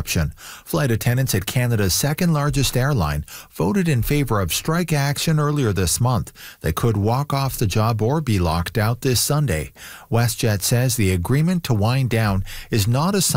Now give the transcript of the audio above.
disruption. Flight attendants at Canada's second largest airline voted in favor of strike action earlier this month. They could walk off the job or be locked out this Sunday. WestJet says the agreement to wind down is not a sign